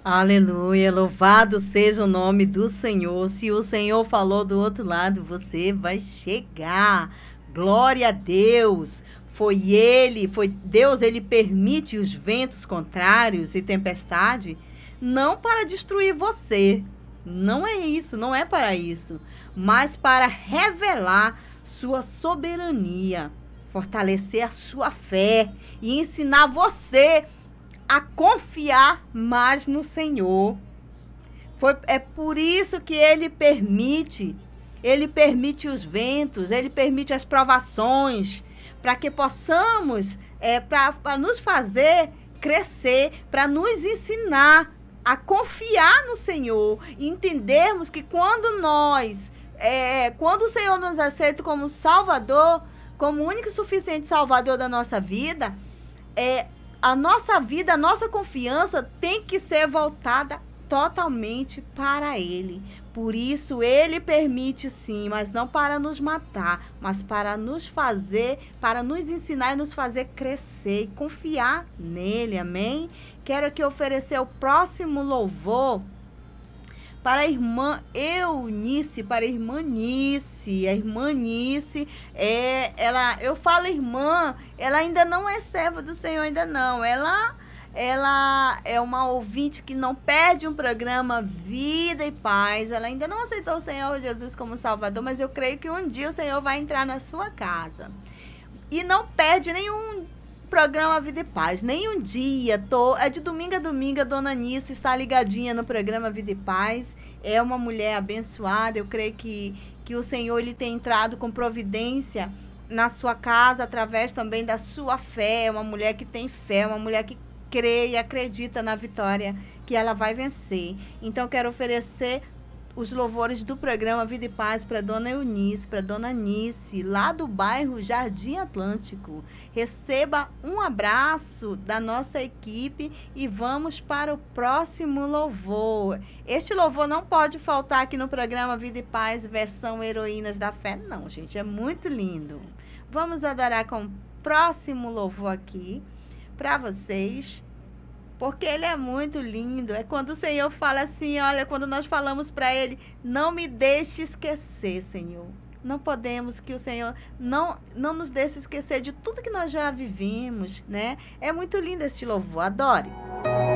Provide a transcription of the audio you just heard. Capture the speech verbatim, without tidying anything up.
Aleluia, louvado seja o nome do Senhor. Se o Senhor falou do outro lado, você vai chegar. Glória a Deus. Foi ele, foi Deus, ele permite os ventos contrários e tempestade, não para destruir você. Não é isso, não é para isso, mas para revelar sua soberania, fortalecer a sua fé e ensinar você a confiar mais no Senhor. Foi, é por isso que ele permite, ele permite os ventos, ele permite as provações, para que possamos, é, para nos fazer crescer, para nos ensinar a confiar no Senhor e entendermos que quando nós, é, quando o Senhor nos aceita como Salvador, como único e suficiente Salvador da nossa vida, é, a nossa vida, a nossa confiança tem que ser voltada totalmente para Ele. Por isso, Ele permite sim, mas não para nos matar, mas para nos fazer, para nos ensinar e nos fazer crescer e confiar nele, amém? Quero aqui oferecer o próximo louvor para a irmã Eunice, para a irmã Nice. A irmã Nice, é, ela, eu falo irmã, ela ainda não é serva do Senhor, ainda não. Ela, ela é uma ouvinte que não perde um programa Vida e Paz. Ela ainda não aceitou o Senhor Jesus como Salvador, mas eu creio que um dia o Senhor vai entrar na sua casa. E não perde nenhum programa Vida e Paz, nem um dia, tô, é de domingo a domingo, a dona Nice está ligadinha no programa Vida e Paz, é uma mulher abençoada, eu creio que, que o Senhor ele tem entrado com providência na sua casa, através também da sua fé, é uma mulher que tem fé, uma mulher que crê e acredita na vitória, que ela vai vencer. Então, quero oferecer os louvores do programa Vida e Paz para dona Eunice, para dona Nice, lá do bairro Jardim Atlântico. Receba um abraço da nossa equipe e vamos para o próximo louvor. Este louvor não pode faltar aqui no programa Vida e Paz, versão Heroínas da Fé. Não, gente, é muito lindo. Vamos adorar com o próximo louvor aqui para vocês, porque ele é muito lindo. É quando o Senhor fala assim, olha, quando nós falamos para ele, não me deixe esquecer, Senhor. Não podemos que o Senhor não, não nos deixe esquecer de tudo que nós já vivemos, né? É muito lindo este louvor, adore.